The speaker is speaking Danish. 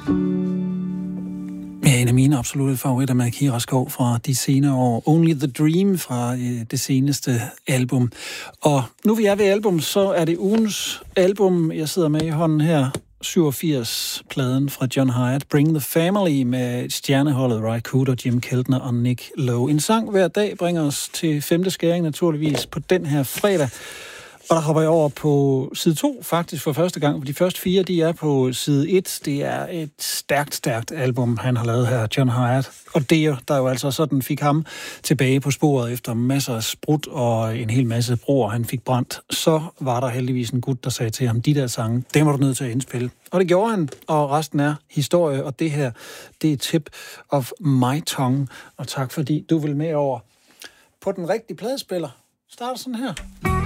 Ja, en af mine absolutte favoritter med Kira Skov fra de senere år. Only the Dream fra det seneste album. Og nu vi er ved album, så er det ugens album, jeg sidder med i hånden her. 87-pladen fra John Hiatt, Bring the Family, med stjerneholdet Ry Cooder, Jim Keltner og Nick Lowe. En sang hver dag bringer os til 5. skæring naturligvis på den her fredag. Og der hopper jeg over på side 2 faktisk for første gang. De første 4, de er på side 1. Det er et stærkt album, han har lavet her, John Hiatt. Og det, der jo altså sådan fik ham tilbage på sporet efter masser af sprut og en hel masse broer, han fik brændt. Så var der heldigvis en gut, der sagde til ham, de der sange, dem var du nødt til at indspille. Og det gjorde han, og resten er historie. Og det her, det er Tip of My Tongue. Og tak fordi du vil med over på den rigtige pladespiller. Starter sådan her.